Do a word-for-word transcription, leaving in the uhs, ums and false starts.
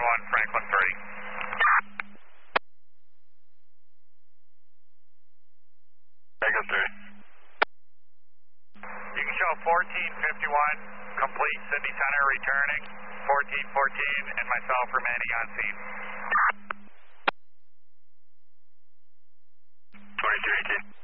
one, Franklin three. Echo three. You can show fourteen fifty-one, complete Sydney Center returning, fourteen fourteen, and myself remaining on scene. twenty-two eighteen.